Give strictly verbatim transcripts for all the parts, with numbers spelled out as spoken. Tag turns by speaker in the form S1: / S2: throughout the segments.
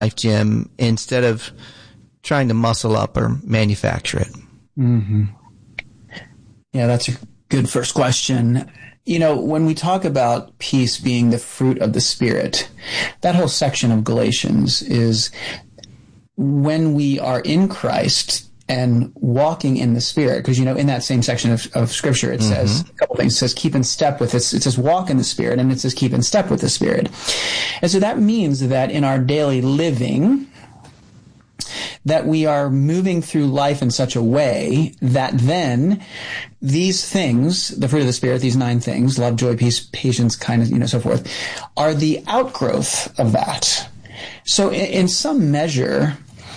S1: life, Jim, instead of trying to muscle up or manufacture it?
S2: Mm-hmm. Yeah, that's a good first question. You know, when we talk about peace being the fruit of the Spirit, that whole section of Galatians is when we are in Christ and walking in the Spirit, because, you know, in that same section of, of Scripture, it mm-hmm. says a couple things. It says keep in step with this. It says walk in the Spirit, and it says keep in step with the Spirit. And so that means that in our daily living, that we are moving through life in such a way that then these things, the fruit of the Spirit, these nine things, love, joy, peace, patience, kindness, you know, so forth, are the outgrowth of that. So in, in some measure,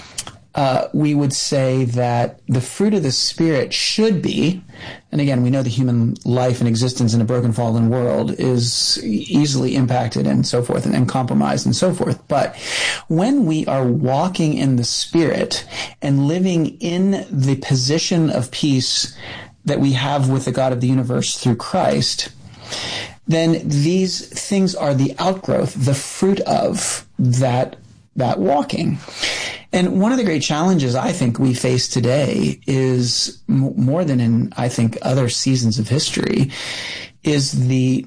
S2: Uh, we would say that the fruit of the Spirit should be, and again, we know the human life and existence in a broken, fallen world is easily impacted and so forth, and, and compromised and so forth. But when we are walking in the Spirit and living in the position of peace that we have with the God of the universe through Christ, then these things are the outgrowth, the fruit of that that walking. And one of the great challenges I think we face today is m- more than in, I think, other seasons of history, is the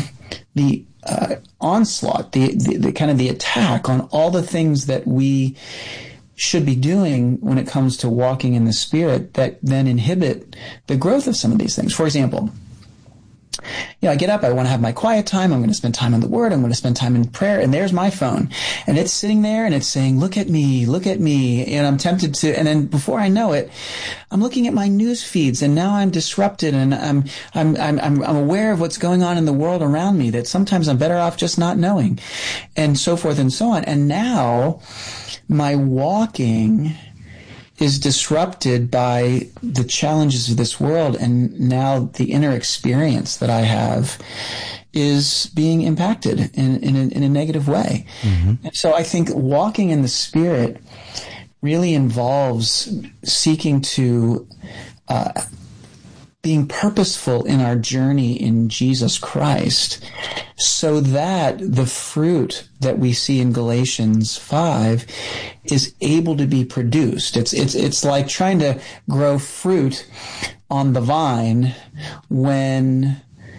S2: the uh, onslaught, the, the the kind of the attack on all the things that we should be doing when it comes to walking in the Spirit that then inhibit the growth of some of these things. For example, you know, I get up, I want to have my quiet time, I'm going to spend time in the Word, I'm going to spend time in prayer, and there's my phone. And it's sitting there, and it's saying, look at me, look at me, and I'm tempted to, and then before I know it, I'm looking at my news feeds, and now I'm disrupted, and I'm, I'm, I'm, I'm, I'm aware of what's going on in the world around me, that sometimes I'm better off just not knowing, and so forth and so on. And now, my walking is disrupted by the challenges of this world, and now the inner experience that I have is being impacted in, in, a, in a negative way. Mm-hmm. So I think walking in the Spirit really involves seeking to uh, being purposeful in our journey in Jesus Christ, so that the fruit that we see in Galatians five is able to be produced. It's it's it's like trying to grow fruit on the vine when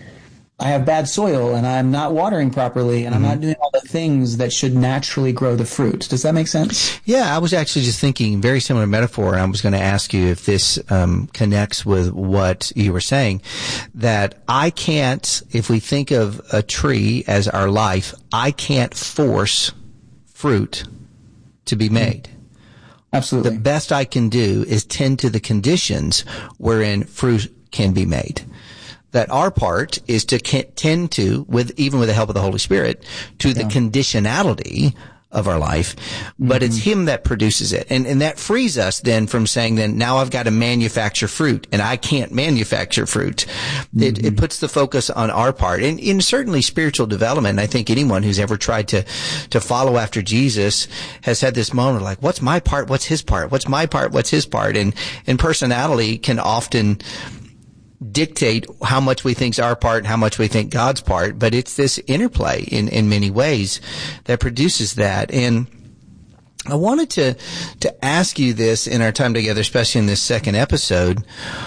S2: I have bad soil and I'm not watering properly and mm-hmm. I'm not doing all the things that should naturally grow the fruit. Does that make sense?
S1: Yeah, I was actually just thinking very similar metaphor, and I was going to ask you if this um, connects with what you were saying, that I can't, if we think of a tree as our life, I can't force fruit to be made.
S2: Absolutely.
S1: The best I can do is tend to the conditions wherein fruit can be made. That our part is to tend to, with even with the help of the Holy Spirit, to yeah. the conditionality of our life, but mm-hmm. it's Him that produces it. And, and that frees us then from saying, then now I've got to manufacture fruit, and I can't manufacture fruit. Mm-hmm. It, it puts the focus on our part. And in certainly spiritual development, I think anyone who's ever tried to, to follow after Jesus has had this moment like, what's my part? What's His part? What's my part? What's His part? And, and personality can often dictate how much we think's our part and how much we think God's part, but it's this interplay in, in many ways that produces that. And I wanted to, to ask you this in our time together, especially in this second episode,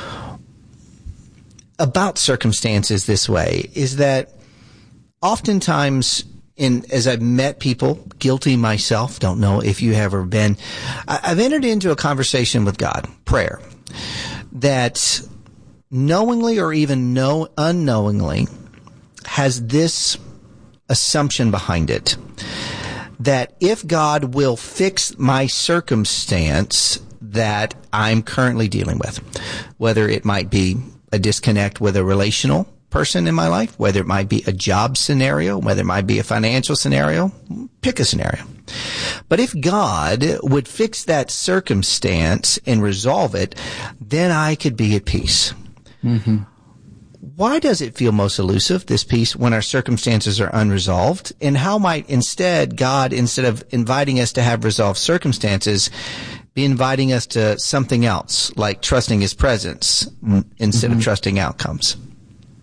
S1: about circumstances this way, is that oftentimes in, as I've met people, guilty myself, don't know if you have ever been, I, I've entered into a conversation with God, prayer, that knowingly or even no unknowingly has this assumption behind it, that if God will fix my circumstance that I'm currently dealing with, whether it might be a disconnect with a relational person in my life, whether it might be a job scenario, whether it might be a financial scenario, pick a scenario. But if God would fix that circumstance and resolve it, then I could be at peace. Mm-hmm. Why does it feel most elusive, this peace, when our circumstances are unresolved? And how might instead God, instead of inviting us to have resolved circumstances, be inviting us to something else, like trusting His presence instead mm-hmm. of trusting outcomes?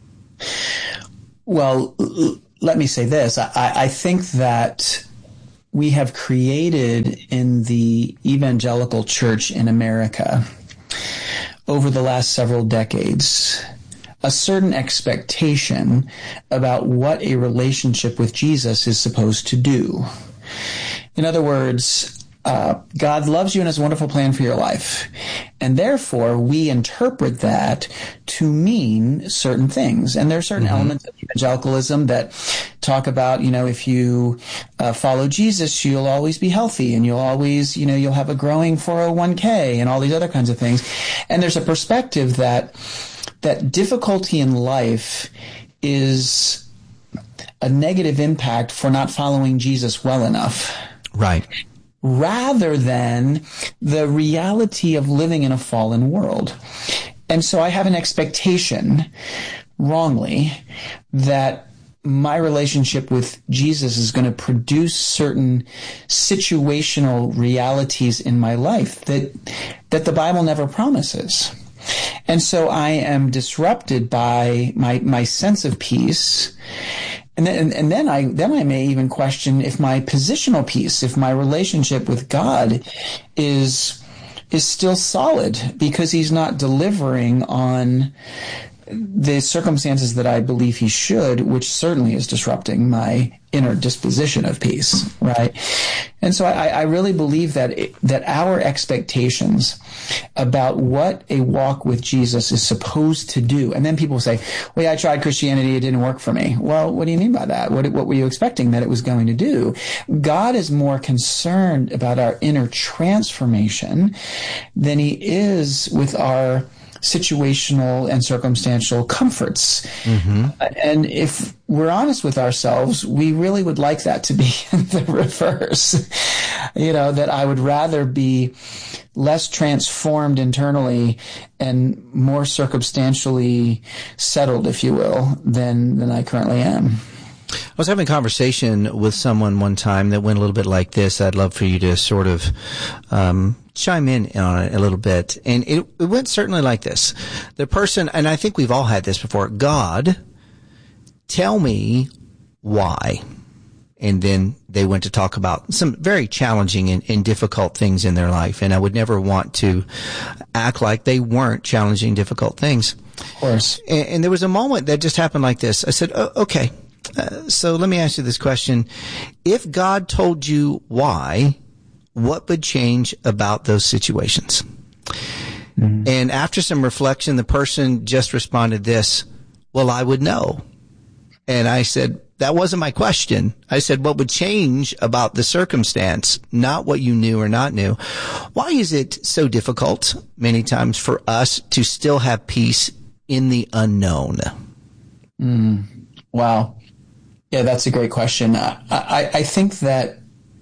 S2: Well, let me say this. I, I think that we have created in the evangelical church in America over the last several decades a certain expectation about what a relationship with Jesus is supposed to do. In other words, uh, God loves you and has a wonderful plan for your life. And therefore, we interpret that to mean certain things. And there are certain mm-hmm. elements of evangelicalism that talk about, you know, if you uh, follow Jesus, you'll always be healthy and you'll always, you know, you'll have a growing four oh one k and all these other kinds of things. And there's a perspective that that difficulty in life is a negative impact for not following Jesus well enough.
S1: Right.
S2: Rather than the reality of living in a fallen world. And so I have an expectation, wrongly, that my relationship with Jesus is going to produce certain situational realities in my life that that the Bible never promises. And so I am disrupted by my, my sense of peace. And then, and then I, then I may even question if my positional peace, if my relationship with God is, is still solid because he's not delivering on the circumstances that I believe he should, which certainly is disrupting my inner disposition of peace, right? And so I, I really believe that it, that our expectations about what a walk with Jesus is supposed to do, and then people say, well, yeah, I tried Christianity, it didn't work for me. Well, what do you mean by that? What, what were you expecting that it was going to do? God is more concerned about our inner transformation than he is with our situational and circumstantial comforts. Mm-hmm. And if we're honest with ourselves, we really would like that to be the reverse. You know, that I would rather be less transformed internally and more circumstantially settled, if you will, than, than I currently am.
S1: I was having a conversation with someone one time that went a little bit like this. I'd love for you to sort of um, chime in on it a little bit. And it, it went certainly like this. The person, and I think we've all had this before, God, tell me why. And then they went to talk about some very challenging and, and difficult things in their life. And I would never want to act like they weren't challenging, difficult things.
S2: Of course.
S1: And, and there was a moment that just happened like this. I said, oh, okay. Uh, so let me ask you this question. If God told you why, what would change about those situations? Mm-hmm. And after some reflection, the person just responded this, well, I would know. And I said, that wasn't my question. I said, what would change about the circumstance, not what you knew or not knew? Why is it so difficult many times for us to still have peace in the unknown?
S2: Mm. Wow. Yeah, that's a great question. I, I, I think that,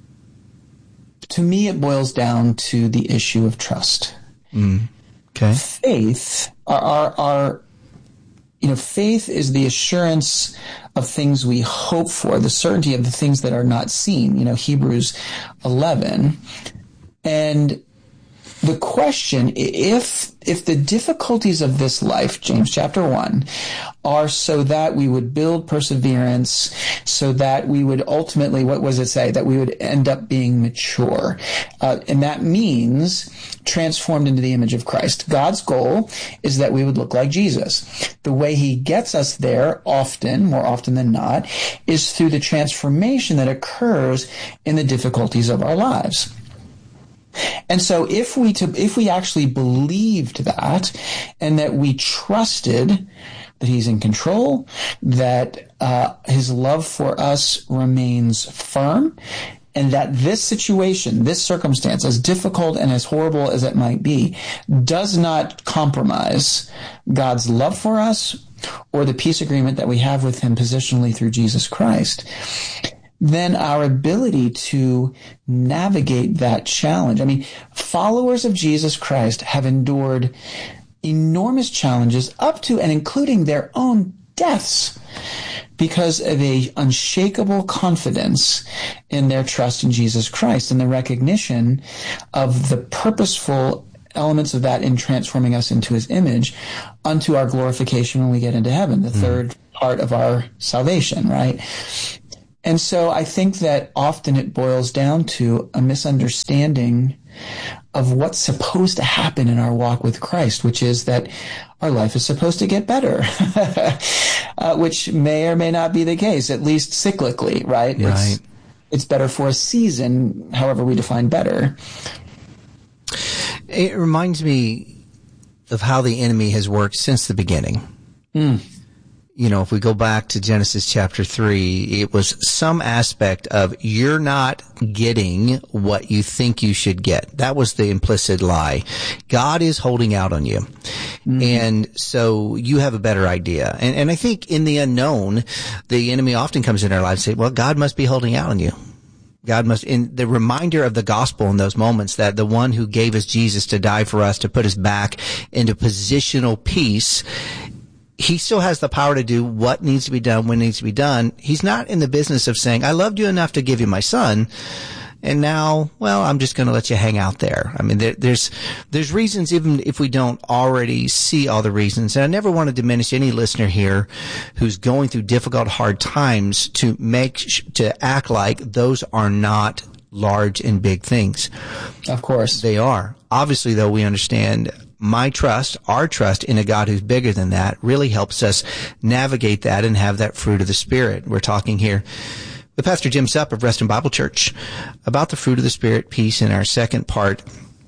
S2: to me, it boils down to the issue of trust.
S1: Mm. Okay.
S2: Faith, our, our, our, you know, faith is the assurance of things we hope for, the certainty of the things that are not seen. You know, Hebrews eleven, and the question, if if the difficulties of this life, James chapter one, are so that we would build perseverance, so that we would ultimately, what was it say, that we would end up being mature. Uh, and that means transformed into the image of Christ. God's goal is that we would look like Jesus. The way he gets us there often, more often than not, is through the transformation that occurs in the difficulties of our lives. And so if we to, if we actually believed that, and that we trusted that he's in control, that uh, his love for us remains firm, and that this situation, this circumstance, as difficult and as horrible as it might be, does not compromise God's love for us or the peace agreement that we have with him positionally through Jesus Christ, then our ability to navigate that challenge. I mean, followers of Jesus Christ have endured enormous challenges up to and including their own deaths because of a unshakable confidence in their trust in Jesus Christ and the recognition of the purposeful elements of that in transforming us into his image unto our glorification when we get into heaven, the mm. third part of our salvation, right? And so I think that often it boils down to a misunderstanding of what's supposed to happen in our walk with Christ, which is that our life is supposed to get better, uh, which may or may not be the case, at least cyclically, right?
S1: Right.
S2: It's, it's better for a season, however we define better.
S1: It reminds me of how the enemy has worked since the beginning.
S2: Mm.
S1: You know, if we go back to Genesis chapter three, it was some aspect of you're not getting what you think you should get. That was the implicit lie. God is holding out on you. Mm-hmm. And so you have a better idea. And, and I think in the unknown, the enemy often comes in our lives and say, well, God must be holding out on you. God must, in the reminder of the gospel in those moments that the one who gave us Jesus to die for us, to put us back into positional peace, he still has the power to do what needs to be done when it needs to be done. He's not in the business of saying, I loved you enough to give you my son, and now, well, I'm just going to let you hang out there. I mean, there, there's there's reasons, even if we don't already see all the reasons. And I never want to diminish any listener here who's going through difficult, hard times to make to act like those are not large and big things.
S2: Of course.
S1: They are. Obviously, though, we understand my trust, our trust in a God who's bigger than that really helps us navigate that and have that fruit of the Spirit. We're talking here with Pastor Jim Supp of Reston Bible Church about the fruit of the Spirit, peace, in our second part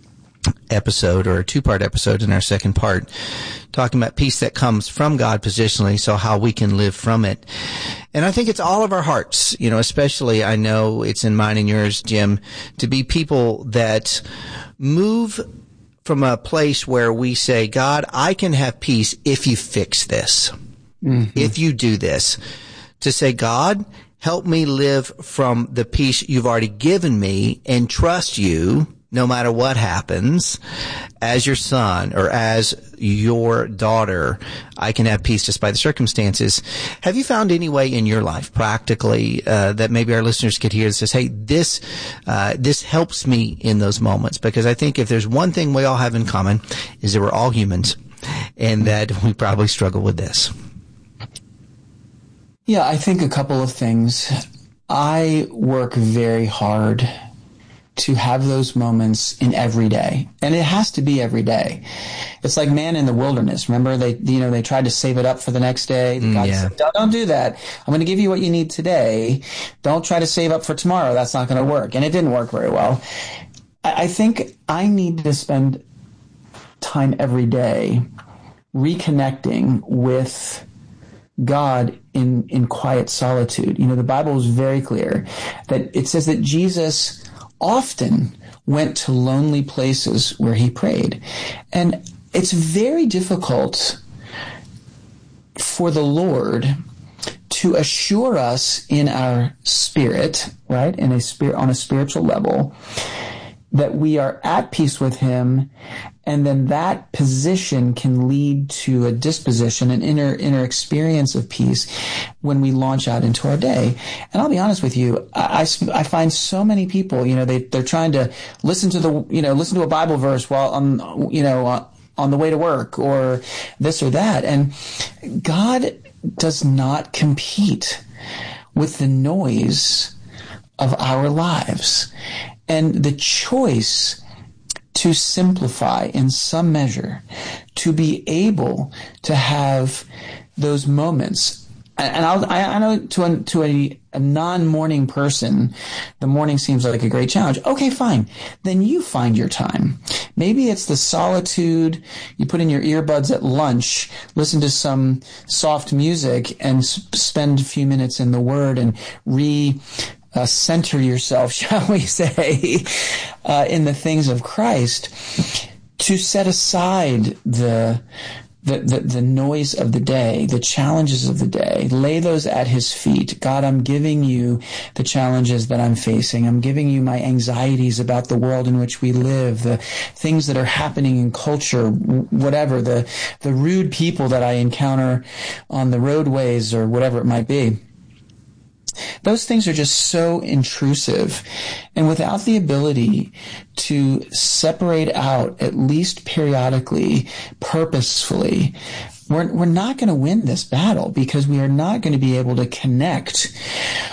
S1: episode, or a two-part episode in our second part, talking about peace that comes from God positionally, so how we can live from it. And I think it's all of our hearts, you know, especially I know it's in mine and yours, Jim, to be people that move from a place where we say, God, I can have peace if you fix this, mm-hmm. if you do this. To say, God, help me live from the peace you've already given me and trust you no matter what happens. As your son or as your daughter, I can have peace despite the circumstances. Have you found any way in your life practically uh, that maybe our listeners could hear that says, hey, this uh, this helps me in those moments? Because I think if there's one thing we all have in common is that we're all humans and that we probably struggle with this.
S2: Yeah, I think a couple of things. I work very hard to have those moments in every day. And it has to be every day. It's like man in the wilderness. Remember, they, you know, they tried to save it up for the next day. God
S1: yeah.
S2: said, don't, don't do that. I'm going to give you what you need today. Don't try to save up for tomorrow. That's not going to work. And it didn't work very well. I, I think I need to spend time every day reconnecting with God in, in quiet solitude. You know, the Bible is very clear that it says that Jesus often went to lonely places where he prayed. And it's very difficult for the Lord to assure us in our spirit, right, in a spirit, on a spiritual level, that we are at peace with him, and then that position can lead to a disposition, an inner inner experience of peace when we launch out into our day. And I'll be honest with you, I, I, I find so many people, you know, they, they're trying to listen to the, you know, listen to a Bible verse while on, you know, on, on the way to work or this or that. And God does not compete with the noise of our lives. And the choice to simplify in some measure, to be able to have those moments. And I'll, I know to a, to a, a non-morning person, the morning seems like a great challenge. Okay, fine. Then you find your time. Maybe it's the solitude. You put in your earbuds at lunch, listen to some soft music, and s- spend a few minutes in the Word and re- Uh, center yourself, shall we say, uh, in the things of Christ, to set aside the, the the the noise of the day, the challenges of the day, lay those at his feet. God, I'm giving you the challenges that I'm facing. I'm giving you my anxieties about the world in which we live, the things that are happening in culture, whatever, the the rude people that I encounter on the roadways or whatever it might be. Those things are just so intrusive. And without the ability to separate out, at least periodically, purposefully, we're, we're not going to win this battle, because we are not going to be able to connect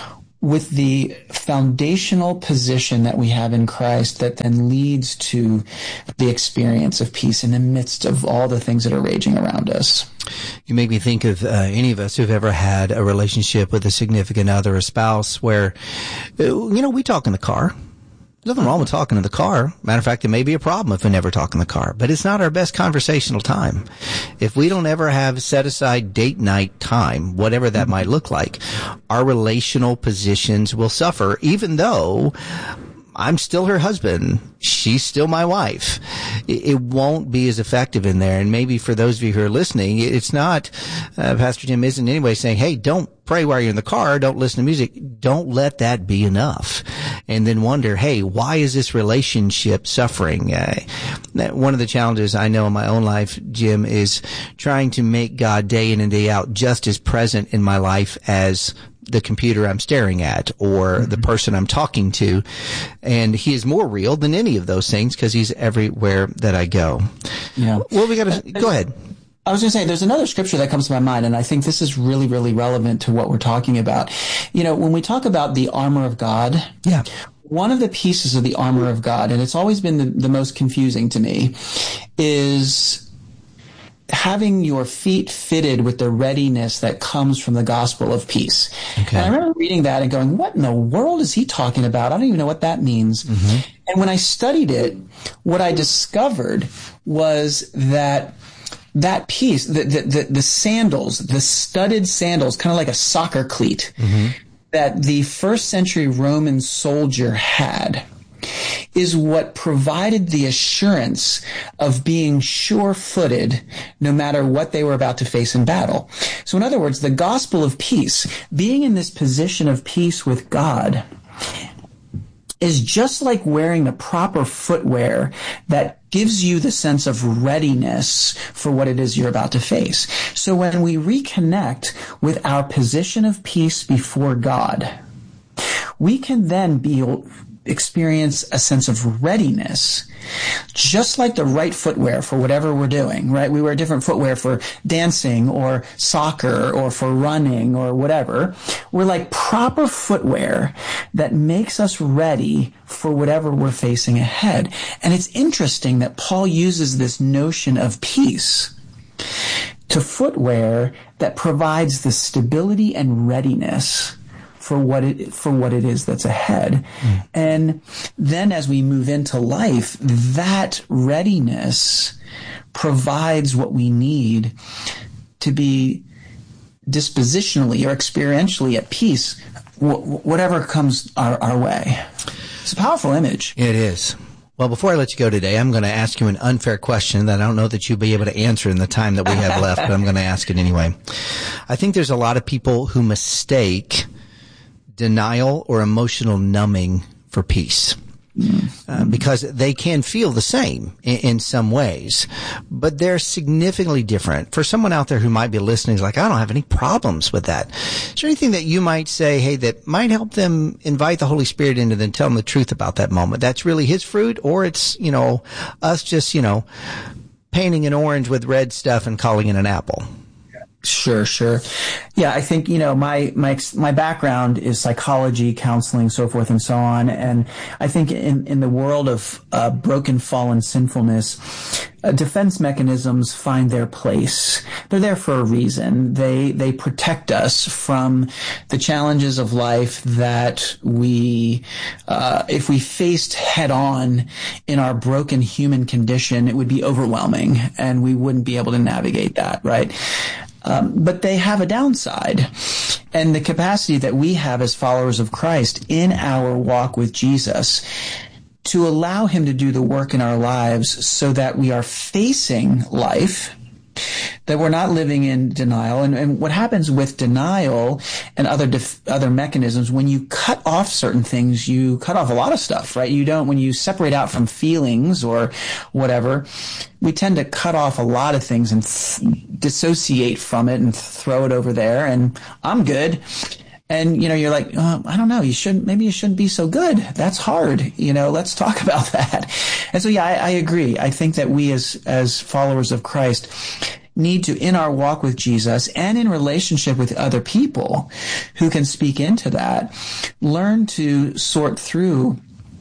S2: with the foundational position that we have in Christ that then leads to the experience of peace in the midst of all the things that are raging around us.
S1: You make me think of uh, any of us who've ever had a relationship with a significant other, a spouse, where, uh, you know, we talk in the car. There's nothing wrong with talking in the car. Matter of fact, it may be a problem if we never talk in the car, but it's not our best conversational time. If we don't ever have set aside date night time, whatever that might look like, our relational positions will suffer, even though I'm still her husband. She's still my wife. It won't be as effective in there. And maybe for those of you who are listening, it's not, uh, Pastor Jim isn't in any way saying, hey, don't pray while you're in the car. Don't listen to music. Don't let that be enough. And then wonder, hey, why is this relationship suffering? Uh, one of the challenges I know in my own life, Jim, is trying to make God day in and day out just as present in my life as the computer I'm staring at or mm-hmm. the person I'm talking to. And he is more real than any of those things because he's everywhere that I go.
S2: Yeah.
S1: Well, we got to go ahead.
S2: I was going to say, there's another scripture that comes to my mind, and I think this is really, really relevant to what we're talking about. You know, when we talk about the armor of God,
S1: yeah,
S2: one of the pieces of the armor of God, and it's always been the, the most confusing to me, is having your feet fitted with the readiness that comes from the gospel of peace. Okay. And I remember reading that and going, what in the world is he talking about? I don't even know what that means. Mm-hmm. And when I studied it, what I discovered was that that piece, the, the, the, the sandals, the studded sandals, kind of like a soccer cleat, mm-hmm. that the first century Roman soldier had, is what provided the assurance of being sure-footed no matter what they were about to face in battle. So in other words, the gospel of peace, being in this position of peace with God, is just like wearing the proper footwear that gives you the sense of readiness for what it is you're about to face. So when we reconnect with our position of peace before God, we can then be experience a sense of readiness, just like the right footwear for whatever we're doing, right? We wear different footwear for dancing or soccer or for running or whatever. We're like proper footwear that makes us ready for whatever we're facing ahead. And it's interesting that Paul uses this notion of peace to footwear that provides the stability and readiness for what it for what it is that's ahead. Mm. And then as we move into life, that readiness provides what we need to be dispositionally or experientially at peace, wh- whatever comes our, our way. It's a powerful image.
S1: It is. Well, before I let you go today, I'm going to ask you an unfair question that I don't know that you'll be able to answer in the time that we have left, but I'm going to ask it anyway. I think there's a lot of people who mistake denial or emotional numbing for peace. Uh, because they can feel the same in, in some ways, but they're significantly different. For someone out there who might be listening, is like, I don't have any problems with that. Is there anything that you might say, hey, that might help them invite the Holy Spirit into them, tell them the truth about that moment? That's really His fruit, or it's, you know, us just, you know, painting an orange with red stuff and calling it an apple?
S2: Sure, sure. Yeah, I think, you know, my, my, my background is psychology, counseling, so forth and so on. And I think in, in the world of uh, broken, fallen sinfulness, uh, defense mechanisms find their place. They're there for a reason. They, they protect us from the challenges of life that we, uh, if we faced head on in our broken human condition, it would be overwhelming and we wouldn't be able to navigate that, right? Um, but they have a downside, and the capacity that we have as followers of Christ in our walk with Jesus to allow Him to do the work in our lives so that we are facing life, that we're not living in denial. And, and what happens with denial and other def- other mechanisms, when you cut off certain things, you cut off a lot of stuff, right? You don't, when you separate out from feelings or whatever, we tend to cut off a lot of things and th- dissociate from it and throw it over there, and I'm good. And, you know, you're like, oh, I don't know, you shouldn't, maybe you shouldn't be so good. That's hard. You know, let's talk about that. And so, yeah, I, I agree. I think that we as, as followers of Christ, need to, in our walk with Jesus and in relationship with other people who can speak into that, learn to sort through,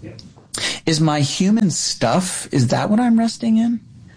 S2: is my human stuff, is that what I'm resting in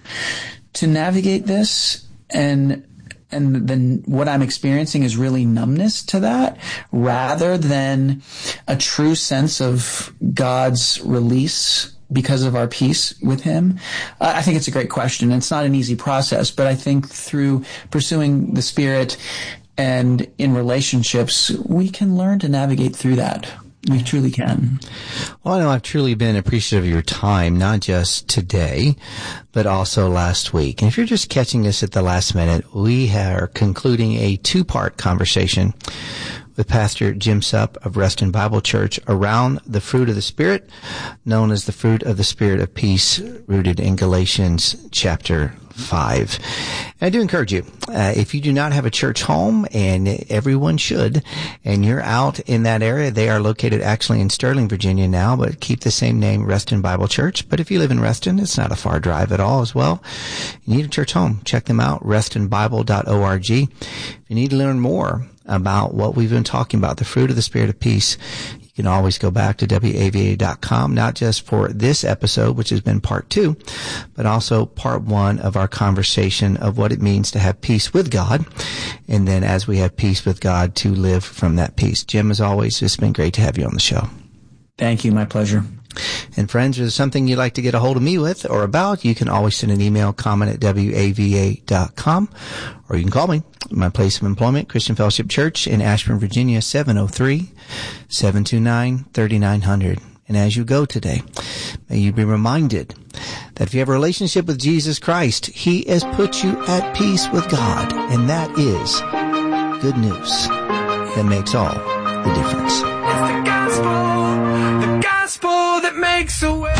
S2: to navigate this? And and then what I'm experiencing is really numbness to that, rather than a true sense of God's release because of our peace with him? Uh, I think it's a great question. It's not an easy process, but I think through pursuing the Spirit and in relationships, we can learn to navigate through that. We truly can.
S1: Well, I know I've truly been appreciative of your time, not just today, but also last week. And if you're just catching us at the last minute, we are concluding a two-part conversation with Pastor Jim Supp of Reston Bible Church around the fruit of the Spirit, known as the fruit of the Spirit of peace, rooted in Galatians chapter five. And I do encourage you, uh, if you do not have a church home, and everyone should, and you're out in that area, they are located actually in Sterling, Virginia now, but keep the same name, Reston Bible Church. But if you live in Reston, it's not a far drive at all as well. You need a church home. Check them out, reston bible dot org. If you need to learn more about what we've been talking about, the fruit of the Spirit of peace, you can always go back to W A V A dot com, not just for this episode, which has been part two, but also part one of our conversation of what it means to have peace with God. And then as we have peace with God, to live from that peace. Jim, as always, it's been great to have you on the show.
S2: Thank you. My pleasure.
S1: And friends, if there's something you'd like to get a hold of me with or about, you can always send an email, comment at W A V A dot com, or you can call me. My place of employment, Christian Fellowship Church in Ashburn, Virginia, seven oh three, seven two nine, three nine zero zero. And as you go today, may you be reminded that if you have a relationship with Jesus Christ, he has put you at peace with God. And that is good news that makes all the difference.
S3: It's the gospel, the gospel that makes a way.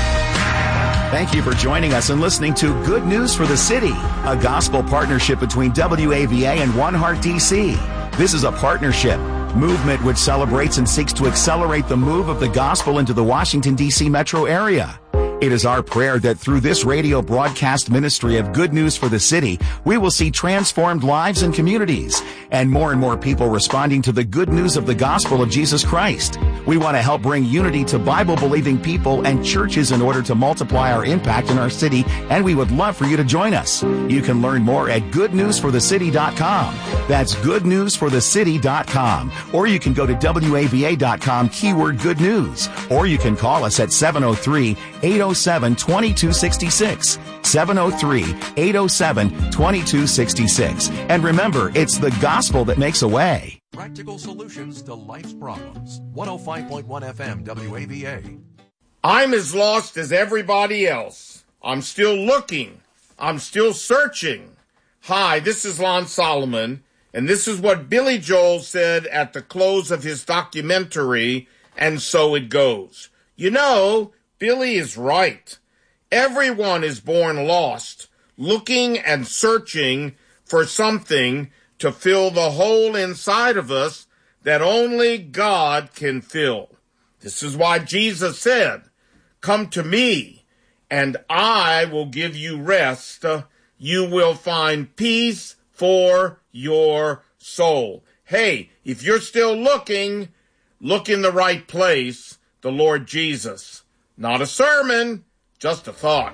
S4: Thank you for joining us and listening to Good News for the City, a gospel partnership between W A V A and One Heart D C. This is a partnership movement which celebrates and seeks to accelerate the move of the gospel into the Washington, D C metro area. It is our prayer that through this radio broadcast ministry of Good News for the City, we will see transformed lives and communities, and more and more people responding to the good news of the gospel of Jesus Christ. We want to help bring unity to Bible-believing people and churches in order to multiply our impact in our city, and we would love for you to join us. You can learn more at good news for the city dot com. That's good news for the city dot com. Or you can go to W A V A dot com, keyword good news. Or you can call us at seven oh three, eight oh seven, two two six six. seven oh three, eight oh seven, two two six six. And remember, it's the gospel that makes a way.
S5: Practical solutions to life's problems. one oh five point one F M W A V A.
S6: I'm as lost as everybody else. I'm still looking. I'm still searching. Hi, this is Lon Solomon, and this is what Billy Joel said at the close of his documentary, And So It Goes. You know, Billy is right. Everyone is born lost, looking and searching for something to fill the hole inside of us that only God can fill. This is why Jesus said, "Come to me, and I will give you rest. You will find peace for your soul." Hey, if you're still looking, look in the right place, the Lord Jesus. Not a sermon, just a thought.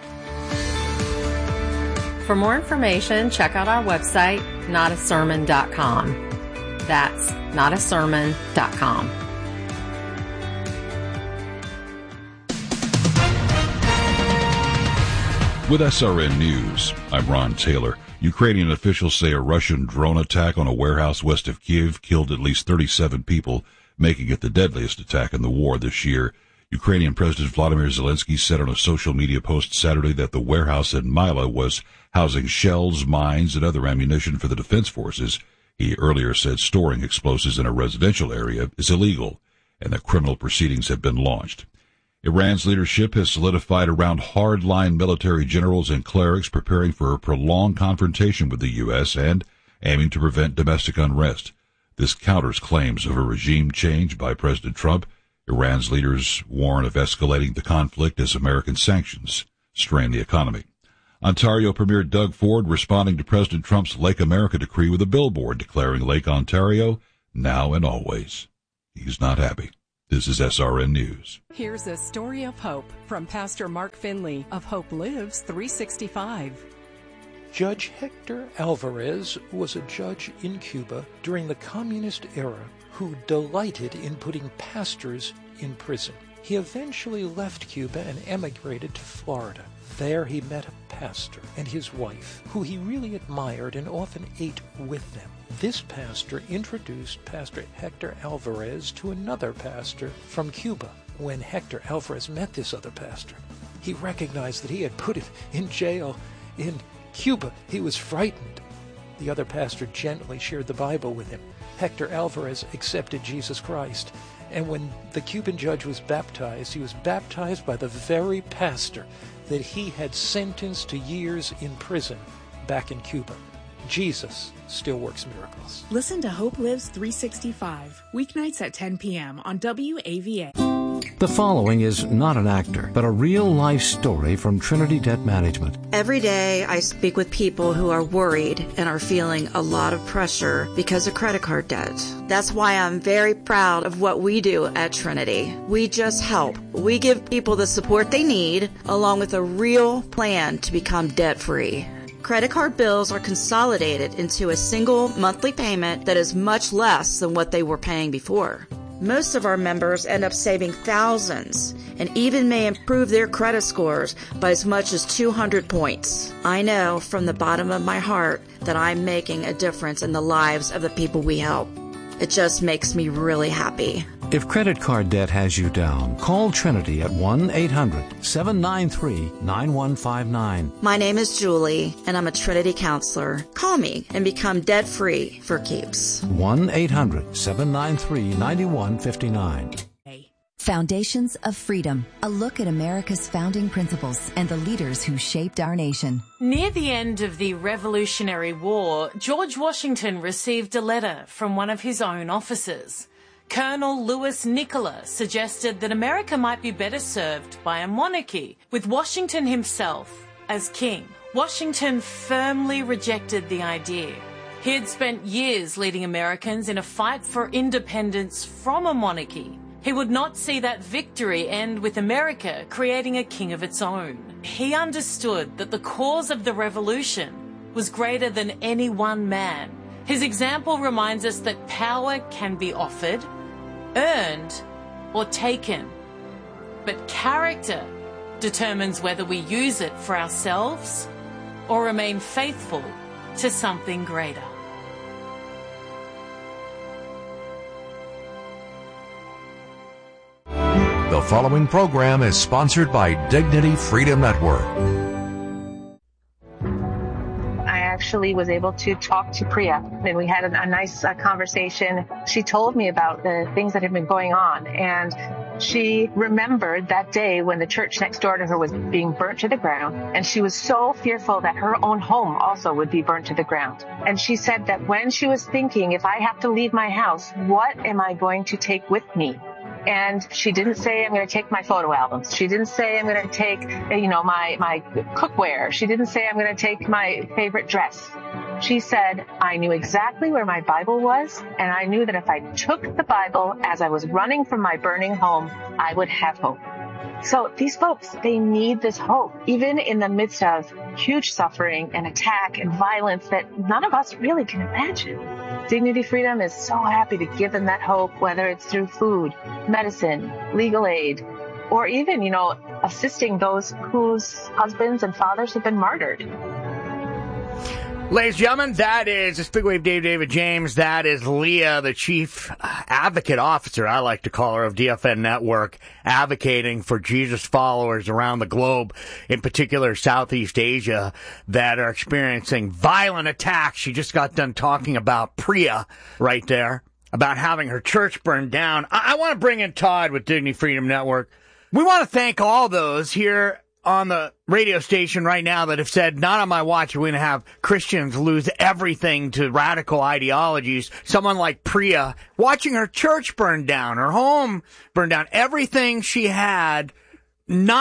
S7: For more information, check out our website, not a sermon dot com. That's not a sermon dot com.
S8: With S R N News, I'm Ron Taylor. Ukrainian officials say a Russian drone attack on a warehouse west of Kyiv killed at least thirty-seven people, making it the deadliest attack in the war this year. Ukrainian President Vladimir Zelensky said on a social media post Saturday that the warehouse in Mila was housing shells, mines, and other ammunition for the defense forces. He earlier said storing explosives in a residential area is illegal, and that criminal proceedings have been launched. Iran's leadership has solidified around hard-line military generals and clerics preparing for a prolonged confrontation with the U S and aiming to prevent domestic unrest. This counters claims of a regime change by President Trump. Iran's leaders warn of escalating the conflict as American sanctions strain the economy. Ontario Premier Doug Ford responding to President Trump's Lake America decree with a billboard declaring Lake Ontario now and always. He's not happy. This is S R N News.
S9: Here's a story of hope from Pastor Mark Finley of Hope Lives three sixty-five.
S10: Judge Hector Alvarez was a judge in Cuba during the communist era who delighted in putting pastors in prison. He eventually left Cuba and emigrated to Florida. There he met a pastor and his wife, who he really admired and often ate with them. This pastor introduced Pastor Hector Alvarez to another pastor from Cuba. When Hector Alvarez met this other pastor, he recognized that he had put him in jail in Cuba. He was frightened. The other pastor gently shared the Bible with him. Hector Alvarez accepted Jesus Christ. And when the Cuban judge was baptized, he was baptized by the very pastor that he had sentenced to years in prison back in Cuba. Jesus still works miracles.
S11: Listen to Hope Lives three sixty-five, weeknights at ten p.m. on W A V A.
S12: The following is not an actor, but a real-life story from Trinity Debt Management.
S13: Every day I speak with people who are worried and are feeling a lot of pressure because of credit card debt. That's why I'm very proud of what we do at Trinity. We just help. We give people the support they need, along with a real plan to become debt-free. Credit card bills are consolidated into a single monthly payment that is much less than what they were paying before. Most of our members end up saving thousands and even may improve their credit scores by as much as two hundred points. I know from the bottom of my heart that I'm making a difference in the lives of the people we help. It just makes me really happy.
S12: If credit card debt has you down, call Trinity at one eight hundred seven nine three nine one five nine.
S13: My name is Julie, and I'm a Trinity counselor. Call me and become debt-free for keeps.
S12: one eight hundred seven nine three nine one five nine.
S14: Foundations of Freedom, a look at America's founding principles and the leaders who shaped our nation.
S15: Near the end of the Revolutionary War, George Washington received a letter from one of his own officers. Colonel Louis Nicola suggested that America might be better served by a monarchy, with Washington himself as king. Washington firmly rejected the idea. He had spent years leading Americans in a fight for independence from a monarchy. He would not see that victory end with America creating a king of its own. He understood that the cause of the revolution was greater than any one man. His example reminds us that power can be offered, earned, or taken. But character determines whether we use it for ourselves or remain faithful to something greater.
S5: The following program is sponsored by Dignity Freedom Network.
S16: I actually was able to talk to Priya, and we had a, a nice uh, conversation. She told me about the things that had been going on, and she remembered that day when the church next door to her was being burnt to the ground, and she was so fearful that her own home also would be burnt to the ground. And she said that when she was thinking, if I have to leave my house, what am I going to take with me? And she didn't say, I'm going to take my photo albums. She didn't say, I'm going to take, you know, my, my cookware. She didn't say, I'm going to take my favorite dress. She said, I knew exactly where my Bible was, and I knew that if I took the Bible as I was running from my burning home, I would have hope. So these folks, they need this hope, even in the midst of huge suffering and attack and violence that none of us really can imagine. Dignity Freedom is so happy to give them that hope, whether it's through food, medicine, legal aid, or even, you know, assisting those whose husbands and fathers have been martyred.
S6: Ladies and gentlemen, that is the Big Wave Dave David James. That is Leah, the chief advocate officer, I like to call her, of D F N Network, advocating for Jesus followers around the globe, in particular Southeast Asia, that are experiencing violent attacks. She just got done talking about Priya right there, about having her church burned down. I, I want to bring in Todd with Dignity Freedom Network. We want to thank all those here on the radio station right now that have said, not on my watch are we going to have Christians lose everything to radical ideologies. Someone like Priya, watching her church burn down, her home burn down, everything she had, not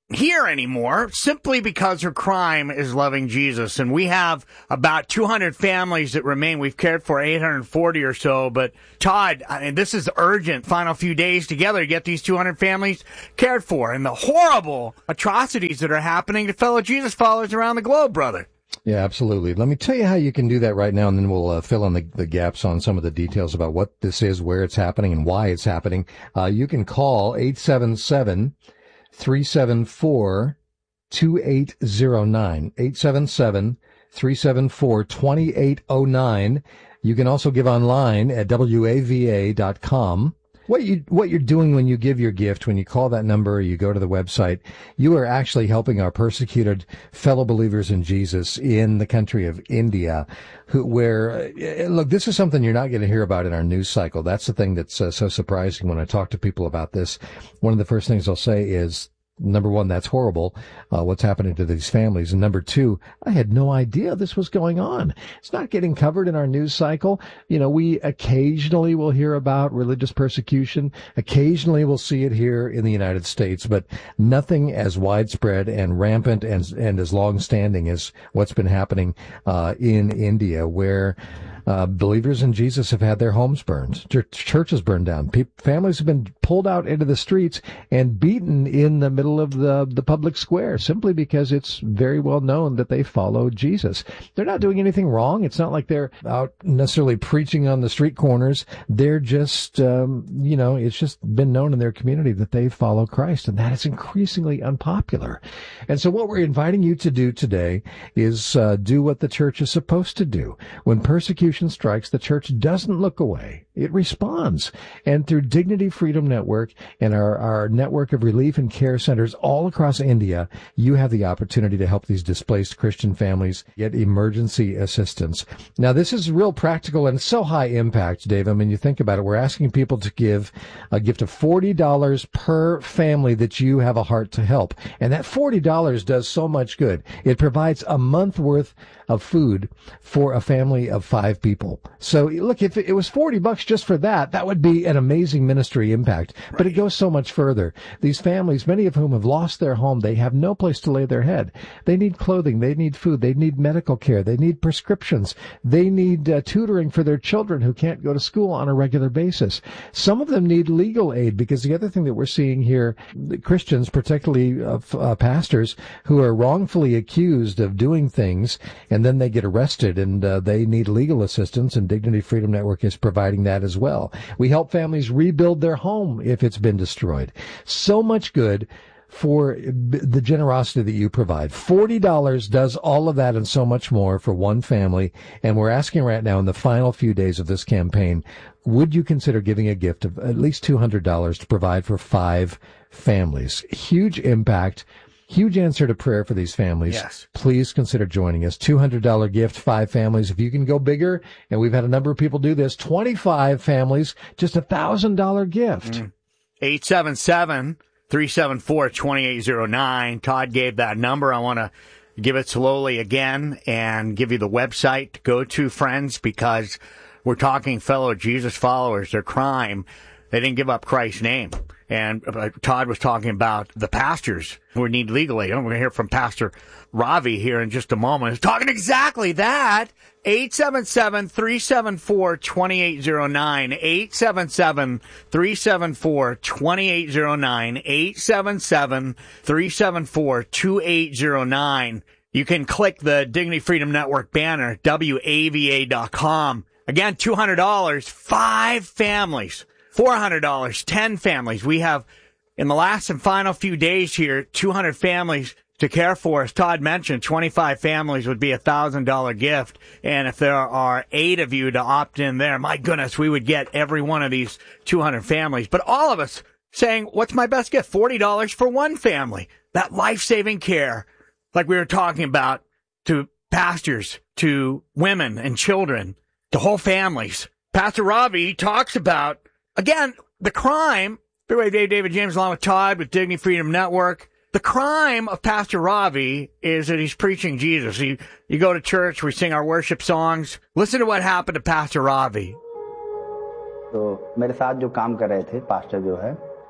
S17: here anymore simply because her crime is loving Jesus. And we have about two hundred families that remain. We've cared for eight hundred forty or so. But Todd, I mean, this is urgent. Final few days together to get these two hundred families cared for, and the horrible atrocities that are happening to fellow Jesus followers around the globe, brother.
S18: Yeah, absolutely. Let me tell you how you can do that right now, and then we'll uh, fill in the, the gaps on some of the details about what this is, where it's happening, and why it's happening. Uh, you can call eight seven seven, three seven four, two eight zero nine, eight seven seven, three seven four, two eight zero nine. You can also give online at W A V A dot com. What you, what you're doing when you give your gift, when you call that number, or you go to the website, you are actually helping our persecuted fellow believers in Jesus in the country of India, who, where, look, this is something you're not going to hear about in our news cycle. That's the thing that's uh, so surprising when I talk to people about this. One of the first things I'll say is, number one, that's horrible, uh, what's happening to these families. And number two, I had no idea this was going on. It's not getting covered in our news cycle. You know, we occasionally will hear about religious persecution. Occasionally we'll see it here in the United States, but nothing as widespread and rampant and, and as long-standing as what's been happening uh, in India, where Uh, believers in Jesus have had their homes burned, Ch- churches burned down. Pe- families have been pulled out into the streets and beaten in the middle of the, the public square simply because it's very well known that they follow Jesus. They're not doing anything wrong. It's not like they're out necessarily preaching on the street corners. They're just, um, you know, it's just been known in their community that they follow Christ, and that is increasingly unpopular. And so what we're inviting you to do today is uh, do what the church is supposed to do. When persecution strikes, the church doesn't look away. It responds. And through Dignity Freedom Network and our, our network of relief and care centers all across India, you have the opportunity to help these displaced Christian families get emergency assistance. Now, this is real practical and so high impact, Dave. I mean, you think about it. We're asking people to give a gift of forty dollars per family that you have a heart to help. And that forty dollars does so much good. It provides a month worth of food for a family of five people. So look, if it was forty bucks just for that, that would be an amazing ministry impact. Right. But it goes so much further. These families, many of whom have lost their home, they have no place to lay their head. They need clothing. They need food. They need medical care. They need prescriptions. They need uh, tutoring for their children who can't go to school on a regular basis. Some of them need legal aid, because the other thing that we're seeing here, the Christians, particularly uh, uh, pastors, who are wrongfully accused of doing things, and then they get arrested, and uh, they need legal assistance, and Dignity Freedom Network is providing that as well. We help families rebuild their home if it's been destroyed. So much good for the generosity that you provide. forty dollars does all of that and so much more for one family. And we're asking right now, in the final few days of this campaign, would you consider giving a gift of at least two hundred dollars to provide for five families? Huge impact. Huge answer to prayer for these families.
S17: Yes. Please
S18: consider joining us. two hundred dollars gift, five families. If you can go bigger, and we've had a number of people do this, twenty-five families, just a one thousand dollars gift.
S17: Mm. eight seven seven, three seven four, two eight zero nine. Todd gave that number. I want to give it slowly again and give you the website to go to, friends, because we're talking fellow Jesus followers, their crime. They didn't give up Christ's name. And uh, Todd was talking about the pastors who need legal aid. We're going to hear from Pastor Ravi here in just a moment. He's talking exactly that. eight seven seven, three seven four, two eight zero nine. eight seven seven, three seven four, two eight zero nine. eight seven seven, three seven four, two eight zero nine. You can click the Dignity Freedom Network banner, W A V A dot com. Again, two hundred dollars, five families. four hundred dollars, ten families. We have, in the last and final few days here, two hundred families to care for. As Todd mentioned, twenty-five families would be a one thousand dollars gift. And if there are eight of you to opt in there, my goodness, we would get every one of these two hundred families. But all of us saying, what's my best gift? forty dollars for one family. That life-saving care, like we were talking about, to pastors, to women and children, to whole families. Pastor Ravi talks about, again, the crime, Dave, David James, along with Todd, with Dignity Freedom Network, the crime of Pastor Ravi is that he's preaching Jesus. You, you go to church, we sing our worship songs. Listen to what happened to Pastor Ravi.
S19: तो मेरे साथ जो काम कर रहे थे pastor जो है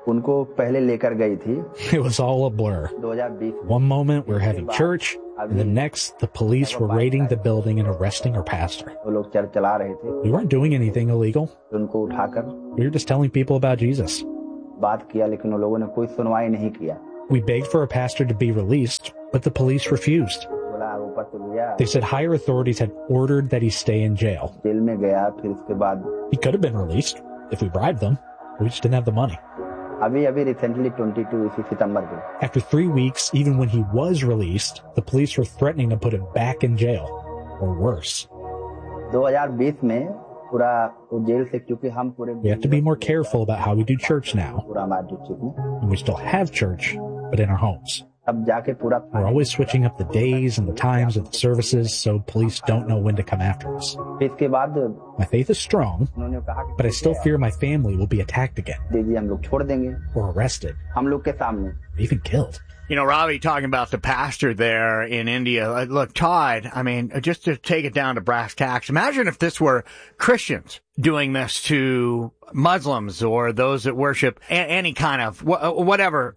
S19: It was all a blur. One moment we were having church, and the next the police were raiding the building and arresting our pastor. We weren't doing anything illegal. We were just telling people about Jesus. We begged for our pastor to be released, but the police refused. They said higher authorities had ordered that he stay in jail. He could have been released if we bribed them. We just didn't have the money. After three weeks, even when he was released, the police were threatening to put him back in jail, or worse. We have to be more careful about how we do church now. And we still have church, but in our homes. We're always switching up the days and the times of the services so police don't know when to come after us. My faith is strong, but I still fear my family will be attacked again, or arrested, or even killed.
S17: You know, Ravi talking about the pastor there in India. Look, Todd, I mean, just to take it down to brass tacks, imagine if this were Christians doing this to Muslims or those that worship any kind of whatever.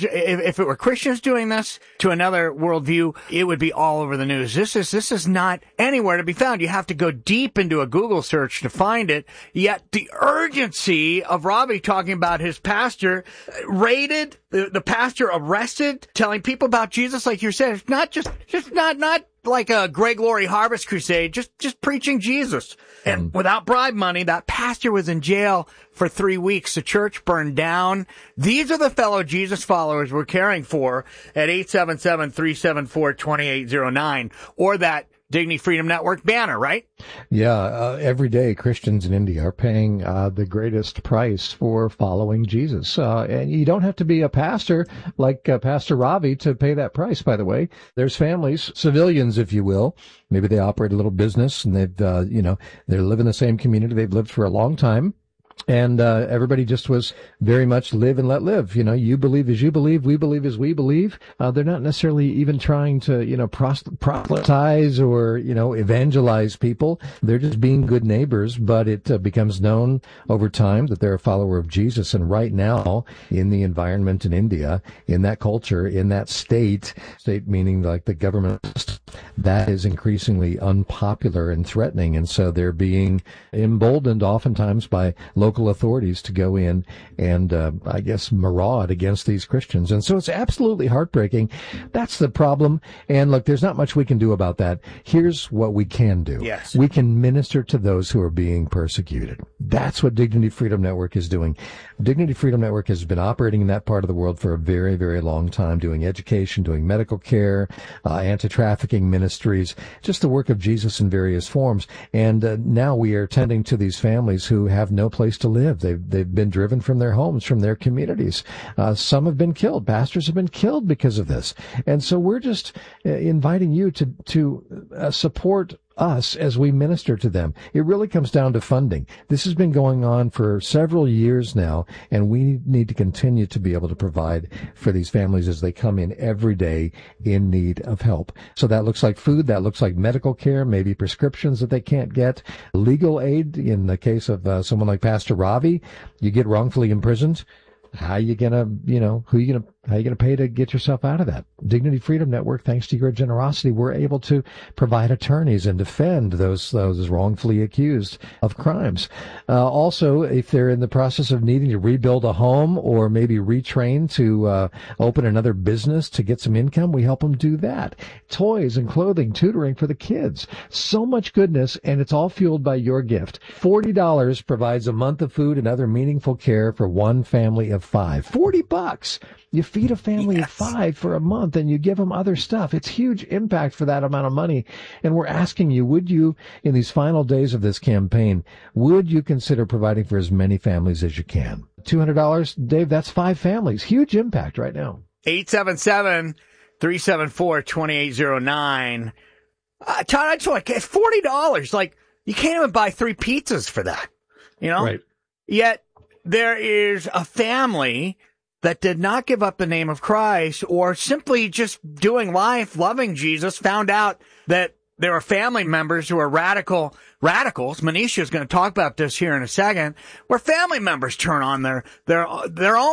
S17: If it were Christians doing this to another worldview, it would be all over the news. This is this is not anywhere to be found. You have to go deep into a Google search to find it. Yet the urgency of Ravi talking about his pastor raided, the, the pastor arrested, telling people about Jesus, like you said, it's not just just not not. like a Greg Laurie Harvest Crusade, just, just preaching Jesus. And without bribe money, that pastor was in jail for three weeks. The church burned down. These are the fellow Jesus followers we're caring for at eight seven seven, three seven four, two eight zero nine, or that Dignity Freedom Network banner, right?
S18: Yeah, uh, every day Christians in India are paying uh, the greatest price for following Jesus. Uh, and you don't have to be a pastor like uh, Pastor Ravi to pay that price, by the way. There's families, civilians, if you will. Maybe they operate a little business and they've, uh, you know, they live in the same community they've lived for a long time. And uh, everybody just was very much live and let live. You know, you believe as you believe, we believe as we believe. Uh, they're not necessarily even trying to, you know, pros- proselytize or, you know, evangelize people. They're just being good neighbors. But it uh, becomes known over time that they're a follower of Jesus. And right now, in the environment in India, in that culture, in that state, state meaning like the government, that is increasingly unpopular and threatening. And so they're being emboldened oftentimes by local authorities to go in and, uh, I guess, maraud against these Christians. And so it's absolutely heartbreaking. That's the problem. And look, there's not much we can do about that. Here's what we can do.
S17: Yes.
S18: We can minister to those who are being persecuted. That's what Dignity Freedom Network is doing. Dignity Freedom Network has been operating in that part of the world for a very, very long time, doing education, doing medical care, uh, anti-trafficking ministries, just the work of Jesus in various forms. And uh, now we are tending to these families who have no place to live. They've, they've been driven from their homes, from their communities. Uh, some have been killed. Pastors have been killed because of this. And so we're just uh, inviting you to, to uh, support us as we minister to them. It really comes down to funding. This has been going on for several years now, and we need to continue to be able to provide for these families as they come in every day in need of help. So that looks like food, that looks like medical care, maybe prescriptions that they can't get, legal aid. In the case of uh, someone like Pastor Ravi, you get wrongfully imprisoned. How are you gonna, you know, who are you gonna, how are you gonna pay to get yourself out of that? Dignity Freedom Network, thanks to your generosity, we're able to provide attorneys and defend those those wrongfully accused of crimes. Uh, also, if they're in the process of needing to rebuild a home or maybe retrain to uh, open another business to get some income, we help them do that. Toys and clothing, tutoring for the kids, so much goodness, and it's all fueled by your gift. forty dollars provides a month of food and other meaningful care for one family of five. forty bucks. You feed a family yes. of five for a month and you give them other stuff. It's huge impact for that amount of money. And we're asking you, would you, in these final days of this campaign, would you consider providing for as many families as you can? two hundred dollars, Dave, that's five families. Huge impact right now.
S17: eight seven seven, three seven four, two eight zero nine. Uh, Todd, I just want to, forty dollars. Like, you can't even buy three pizzas for that. You know?
S18: Right.
S17: Yet, there is a family that did not give up the name of Christ or simply just doing life, loving Jesus, found out that there were family members who are radical radicals. Manisha is going to talk about this here in a second, where family members turn on their, their, their own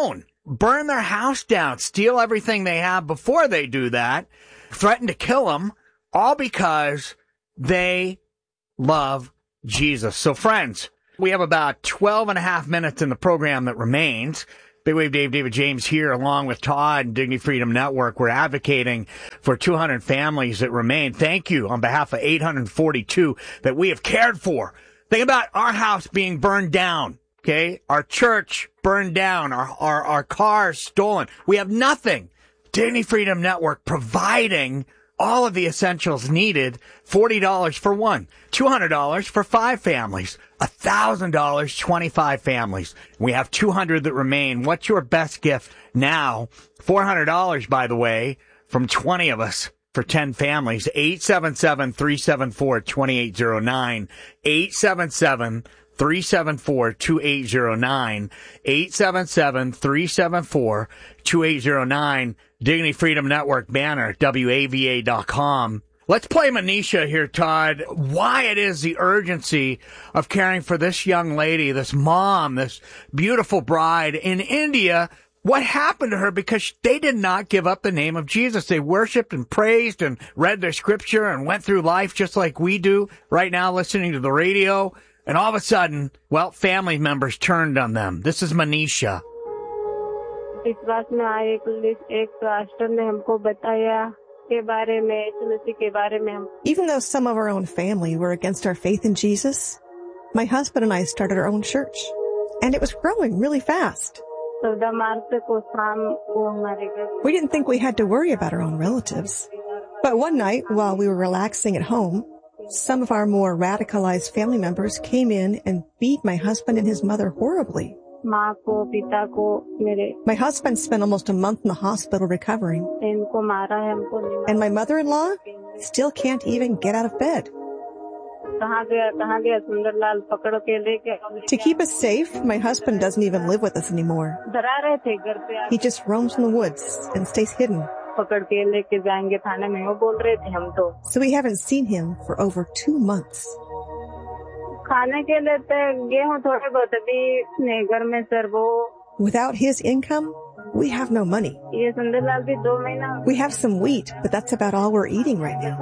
S17: burn their house down, steal everything they have before they do that, threaten to kill them, all because they love Jesus. So, friends, we have about twelve and a half minutes in the program that remains. Big Wave Dave, David James here, along with Todd and Dignity Freedom Network. We're advocating for two hundred families that remain. Thank you on behalf of eight hundred forty-two that we have cared for. Think about our house being burned down, okay? Our church burned down, our, our, our cars stolen. We have nothing. Dignity Freedom Network providing all of the essentials needed, forty dollars for one, two hundred dollars for five families, one thousand dollars, twenty-five families. We have two hundred that remain. What's your best gift now? four hundred dollars, by the way, from twenty of us for ten families. eight seven seven, three seven four, two eight zero nine. eight seven seven, three seven four, two eight zero nine. eight seven seven, three seven four, two eight zero nine. Dignity Freedom Network banner, W A V A dot com. Let's play Manisha here, Todd. Why it is the urgency of caring for this young lady, this mom, this beautiful bride in India. What happened to her? Because they did not give up the name of Jesus. They worshiped and praised and read their scripture and went through life just like we do right now, listening to the radio. And all of a sudden, well, family members turned on them. This is Manisha.
S20: इस बात में आए एक pastor ने हमको बताया के बारे में यीशु मसीह के बारे में हम.
S21: Even though some of our own family were against our faith in Jesus, my husband and I started our own church, and it was growing really fast. We didn't think we had to worry about our own relatives. But one night, while we were relaxing at home, some of our more radicalized family members came in and beat my husband and his mother horribly. My husband spent almost a month in the hospital recovering. And my mother-in-law still can't even get out of bed. To keep us safe, my husband doesn't even live with us anymore. He just roams in the woods and stays hidden. So we haven't seen him for over two months. Without his income, we have no money. We have some wheat, but that's about all we're eating right now.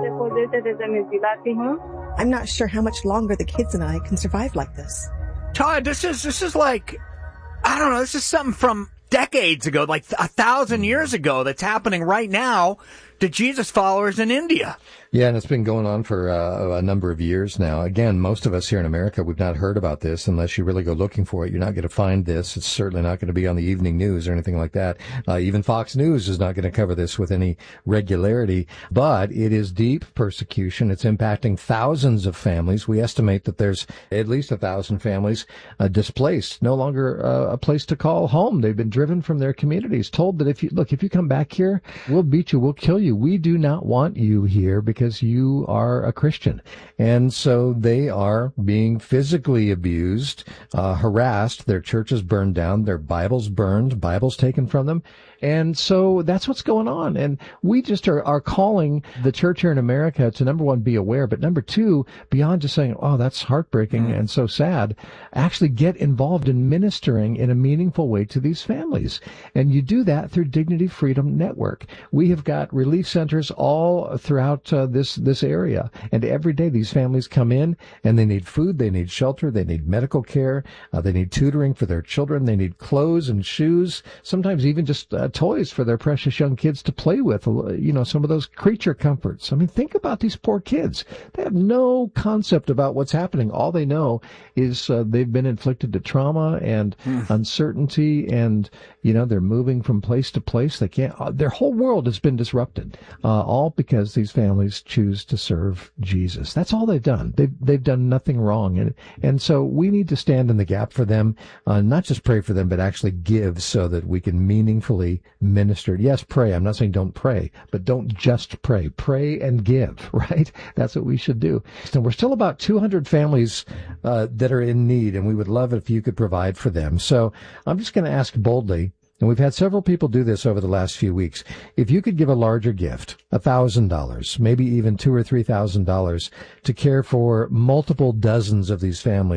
S21: I'm not sure how much longer the kids and I can survive like this.
S17: Todd, this is this is like, I don't know, this is something from decades ago, like a thousand years ago that's happening right now to Jesus followers in India.
S18: Yeah, and it's been going on for uh, a number of years now. Again, most of us here in America, we've not heard about this unless you really go looking for it. You're not going to find this. It's certainly not going to be on the evening news or anything like that. Uh, even Fox News is not going to cover this with any regularity. But it is deep persecution. It's impacting thousands of families. We estimate that there's at least a thousand families uh, displaced, no longer uh, a place to call home. They've been driven from their communities, told that if you, look, if you come back here, we'll beat you, we'll kill you. We do not want you here because because you are a Christian. And so they are being physically abused, uh, harassed, their churches burned down, their Bibles burned, Bibles taken from them. And so that's what's going on. And we just are, are calling the church here in America to, number one, be aware, but number two, beyond just saying, oh, that's heartbreaking mm. and so sad, actually get involved in ministering in a meaningful way to these families. And you do that through Dignity Freedom Network. We have got relief centers all throughout uh, this, this area. And every day these families come in and they need food, they need shelter, they need medical care, uh, they need tutoring for their children, they need clothes and shoes, sometimes even just uh, toys for their precious young kids to play with, you know, some of those creature comforts. I mean, think about these poor kids. They have no concept about what's happening. All they know is uh, they've been inflicted to trauma and mm. uncertainty, and, you know, they're moving from place to place. They can't, uh, their whole world has been disrupted, uh, all because these families choose to serve Jesus. That's all they've done. They've, they've done nothing wrong. And, and so we need to stand in the gap for them, uh, not just pray for them, but actually give so that we can meaningfully minister. Yes, pray. I'm not saying don't pray, but don't just pray. Pray and give, right? That's what we should do. So we're still about two hundred families uh, that are in need, and we would love it if you could provide for them. So I'm just going to ask boldly, and we've had several people do this over the last few weeks, if you could give a larger gift, a thousand dollars, maybe even two or three thousand dollars, to care for multiple dozens of these families,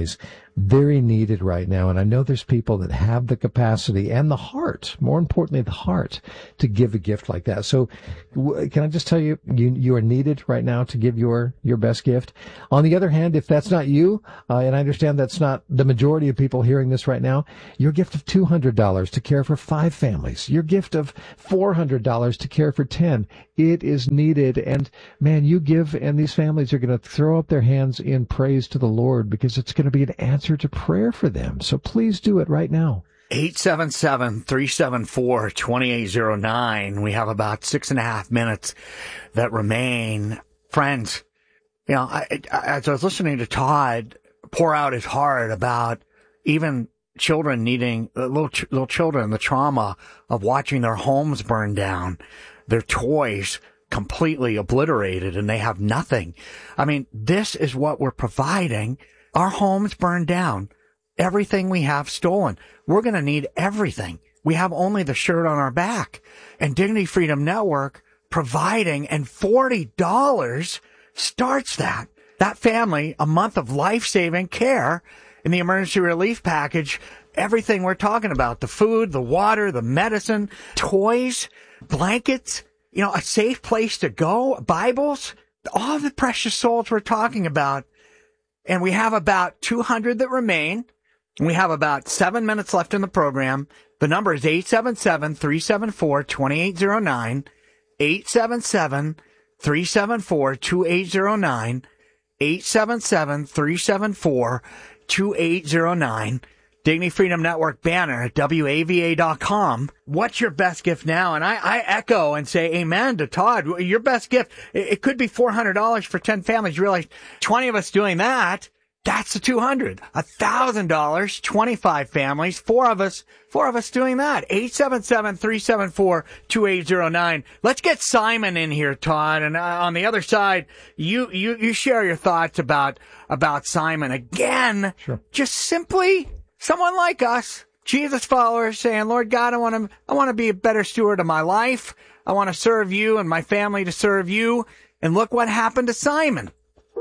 S18: very needed right now. And I know there's people that have the capacity and the heart, more importantly, the heart to give a gift like that. So w- can I just tell you, you, you are needed right now to give your, your best gift. On the other hand, if that's not you, uh, and I understand that's not the majority of people hearing this right now, your gift of two hundred dollars to care for five families, your gift of four hundred dollars to care for ten, it is needed. And man, you give, and these families are going to throw up their hands in praise to the Lord, because it's going to be an answer to prayer for them. So please do it right now.
S17: eight seven seven, three seven four, two eight zero nine. We have about six and a half minutes that remain. Friends, you know, I, I, as I was listening to Todd pour out his heart about even children needing, uh, little, ch- little children, the trauma of watching their homes burn down, their toys completely obliterated, and they have nothing. I mean, this is what we're providing. Our homes burned down. Everything we have stolen. We're going to need everything. We have only the shirt on our back. And Dignity Freedom Network providing, and forty dollars starts that. That family, a month of life-saving care in the emergency relief package. Everything we're talking about, the food, the water, the medicine, toys, blankets, you know, a safe place to go, Bibles, all the precious souls we're talking about. And we have about two hundred that remain. We have about seven minutes left in the program. The number is eight seven seven, three seven four, two eight zero nine, eight seven seven, three seven four, two eight zero nine, eight seven seven, three seven four, two eight zero nine. Dignity Freedom Network banner at W A V A dot com. What's your best gift now? And I, I echo and say amen to Todd. Your best gift, it, it could be four hundred dollars for ten families. You realize twenty of us doing that, that's the two hundred. one thousand dollars, twenty-five families, four of us, four of us doing that. eight seven seven, three seven four, two eight zero nine. Let's get Simon in here, Todd. And uh, on the other side, you, you, you share your thoughts about, about Simon again.
S18: Sure.
S17: Just simply someone like us, Jesus followers, saying, Lord God, I want to, I want to be a better steward of my life. I want to serve you and my family to serve you. And look what happened to Simon.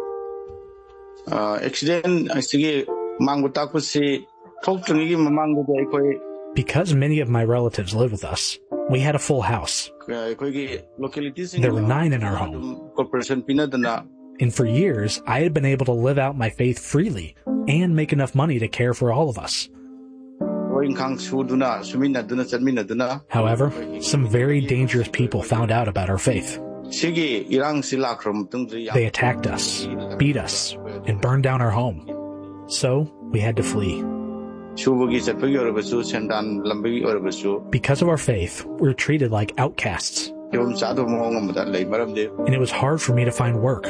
S19: Because many of my relatives live with us, we had a full house. There were nine in our home. And for years, I had been able to live out my faith freely and make enough money to care for all of us. However, some very dangerous people found out about our faith. They attacked us, beat us, and burned down our home. So we had to flee. Because of our faith, we were treated like outcasts. And it was hard for me to find work.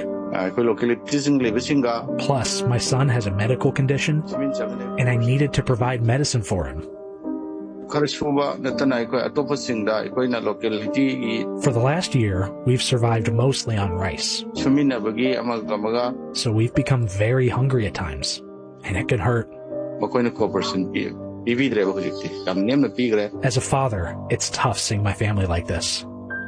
S19: Plus, my son has a medical condition, and I needed to provide medicine for him. For the last year, we've survived mostly on rice. So we've become very hungry at times, and it can hurt. As a father, it's tough seeing my family like this.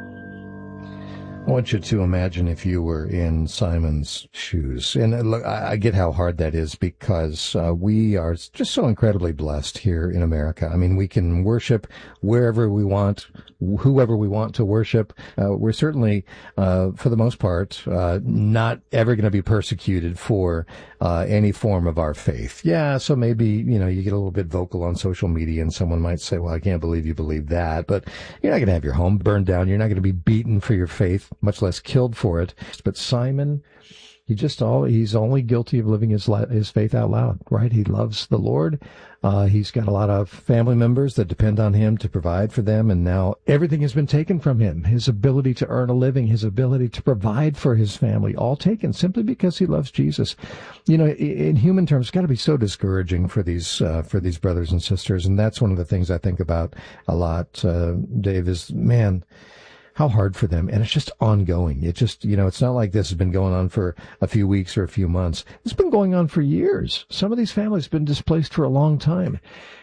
S18: I want you to imagine if you were in Simon's shoes. And look, I get how hard that is, because uh, we are just so incredibly blessed here in America. I mean, we can worship wherever we want, whoever we want to worship. Uh, we're certainly, uh, for the most part, uh, not ever going to be persecuted for uh, any form of our faith. Yeah, so maybe, you know, you get a little bit vocal on social media and someone might say, well, I can't believe you believe that. But you're not going to have your home burned down. You're not going to be beaten for your faith, much less killed for it. But Simon, he just all he's only guilty of living his his faith out loud, right? He loves the Lord. Uh, he's got a lot of family members that depend on him to provide for them, and now everything has been taken from him. His ability to earn a living, his ability to provide for his family, all taken simply because he loves Jesus. You know, in human terms, it's got to be so discouraging for these uh, for these brothers and sisters, and that's one of the things I think about a lot, uh, Dave, is, man, how hard for them. And it's just ongoing. It just, you know, it's not like this has been going on for a few weeks or a few months. It's been going on for years. Some of these families have been displaced for a long time.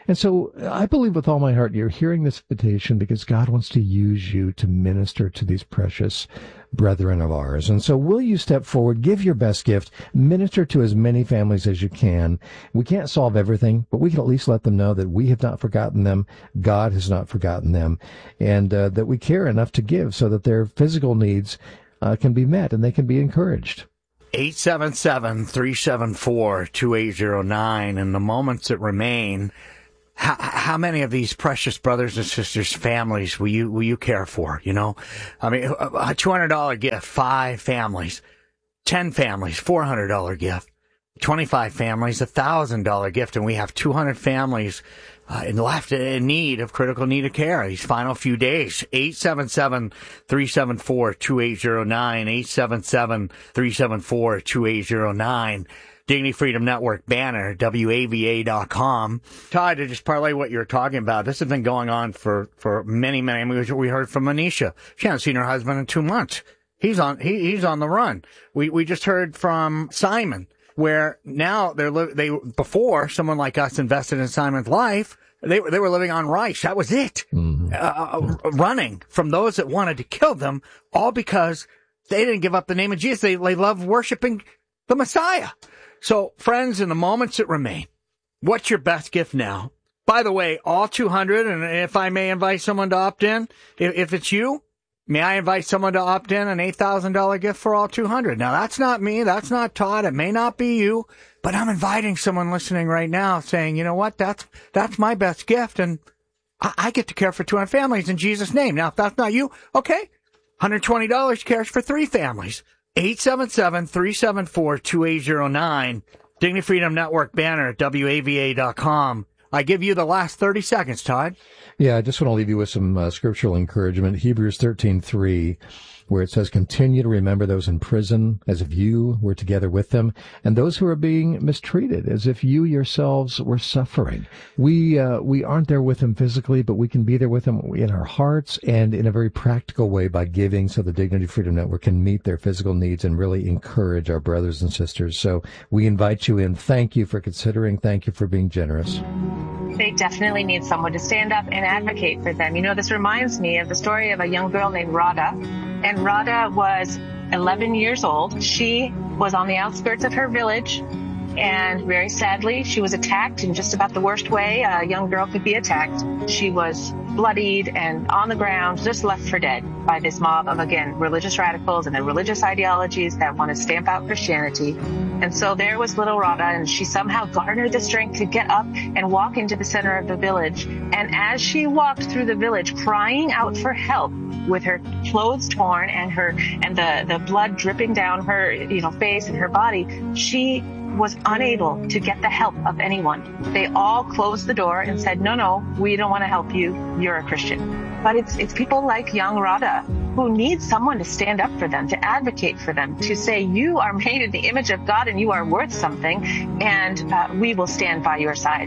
S18: And so I believe with all my heart you're hearing this invitation because God wants to use you to minister to these precious brethren of ours. And so will you step forward, give your best gift, minister to as many families as you can. We can't solve everything, but we can at least let them know that we have not forgotten them, God has not forgotten them, and uh, that we care enough to give so that their physical needs uh, can be met and they can be encouraged.
S17: eight seven seven, three seven four, two eight zero nine. In the moments that remain, How, how many of these precious brothers and sisters' families will you will you care for? You know, I mean, a two hundred dollar gift, five families, ten families, four hundred dollar gift, twenty-five families, a thousand dollar gift, and we have two hundred families uh, in left in need of critical need of care these final few days. eight seven seven, three seven four, two eight zero nine, eight seven seven, three seven four, two eight zero nine. Dignity Freedom Network banner, W A V A dot com. Todd, to just parlay what you're talking about, this has been going on for, for many, many, I mean, we heard from Anisha. She hasn't seen her husband in two months. He's on, he, he's on the run. We, we just heard from Simon, where now they're, li- they, before someone like us invested in Simon's life, they, they were living on rice. That was it. Mm-hmm. Uh, running from those that wanted to kill them, all because they didn't give up the name of Jesus. They, they love worshiping the Messiah. So, friends, in the moments that remain, what's your best gift now? By the way, all two hundred, and if I may invite someone to opt in, if, if it's you, may I invite someone to opt in, an eight thousand dollar gift for all two hundred. Now, that's not me. That's not Todd. It may not be you, but I'm inviting someone listening right now saying, you know what, that's that's my best gift, and I, I get to care for two hundred families in Jesus' name. Now, if that's not you, okay, one hundred twenty dollars cares for three families. eight seven seven, three seven four, two eight zero nine. Dignity Freedom Network banner, W A V A dot com. I give you the last thirty seconds, Todd.
S18: Yeah, I just want to leave you with some uh, scriptural encouragement. Hebrews thirteen three, where it says, continue to remember those in prison as if you were together with them, and those who are being mistreated as if you yourselves were suffering. We uh, we aren't there with them physically, but we can be there with them in our hearts and in a very practical way by giving, so the Dignity Freedom Network can meet their physical needs and really encourage our brothers and sisters. So we invite you in. Thank you for considering. Thank you for being generous.
S16: They definitely need someone to stand up and advocate for them. You know, this reminds me of the story of a young girl named Rada. And Rada was eleven years old. She was on the outskirts of her village, and very sadly, she was attacked in just about the worst way a young girl could be attacked. She was bloodied and on the ground, just left for dead by this mob of, again, religious radicals and their religious ideologies that want to stamp out Christianity. And so there was little Rada, and she somehow garnered the strength to get up and walk into the center of the village. And as she walked through the village, crying out for help, with her clothes torn and her and the, the blood dripping down her, you know, face and her body, she was unable to get the help of anyone. They all closed the door and said, no, no, we don't want to help you. You're a Christian. But it's it's people like young Rada who need someone to stand up for them, to advocate for them, to say, you are made in the image of God and you are worth something, and uh, we will stand by your side.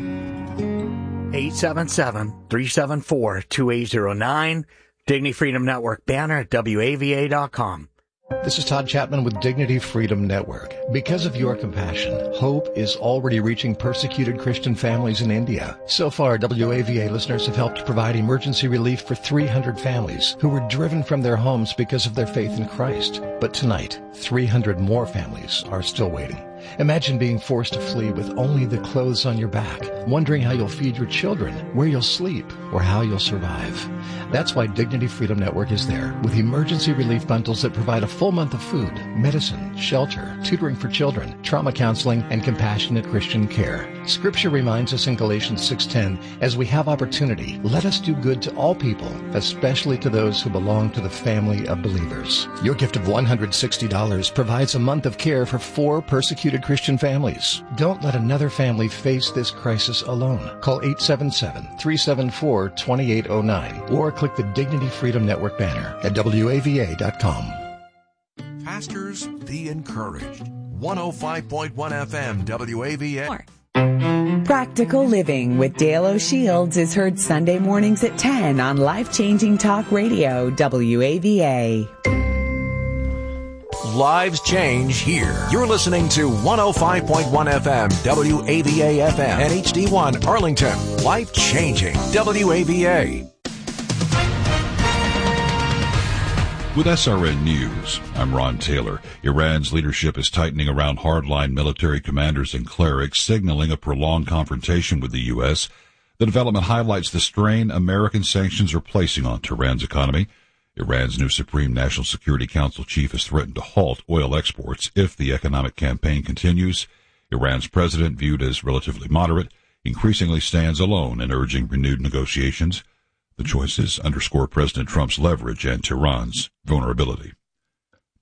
S17: eight seven seven, three seven four, two eight zero nine. Dignity Freedom Network banner at W A V A dot com.
S2: This is Todd Chapman with Dignity Freedom Network. Because of your compassion, hope is already reaching persecuted Christian families in India. So far, W A V A listeners have helped provide emergency relief for three hundred families who were driven from their homes because of their faith in Christ. But tonight, three hundred more families are still waiting. Imagine being forced to flee with only the clothes on your back, wondering how you'll feed your children, where you'll sleep, or how you'll survive. That's why Dignity Freedom Network is there, with emergency relief bundles that provide a full month of food, medicine, shelter, tutoring for children, trauma counseling, and compassionate Christian care. Scripture reminds us in Galatians six ten, as we have opportunity, let us do good to all people, especially to those who belong to the family of believers. Your gift of one hundred sixty dollars provides a month of care for four persecuted Christian families. Don't let another family face this crisis alone. Call eight seven seven, three seven four, two eight zero nine or click the Dignity Freedom Network banner at W A V A dot com.
S5: Pastors, be encouraged. one oh five point one F M W A V A.
S22: Practical Living with Dale O'Shields is heard Sunday mornings at ten on Life Changing Talk Radio, W A V A.
S5: Lives change here. You're listening to one oh five point one F M, W A V A F M, and H D one Arlington. Life changing. W A V A.
S8: With S R N News, I'm Ron Taylor. Iran's leadership is tightening around hardline military commanders and clerics, signaling a prolonged confrontation with the U S. The development highlights the strain American sanctions are placing on Tehran's economy. Iran's new Supreme National Security Council chief has threatened to halt oil exports if the economic campaign continues. Iran's president, viewed as relatively moderate, increasingly stands alone in urging renewed negotiations. The choices underscore President Trump's leverage and Tehran's vulnerability.